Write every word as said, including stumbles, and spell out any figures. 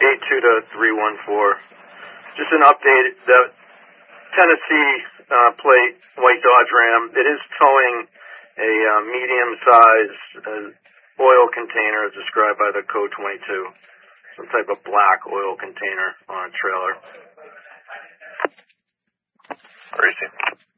eight two to three one four. Just an update. The Tennessee uh, plate white Dodge Ram, it is towing a uh, medium-sized uh, oil container as described by the Code twenty-two. Some type of black oil container on a trailer. Where is he?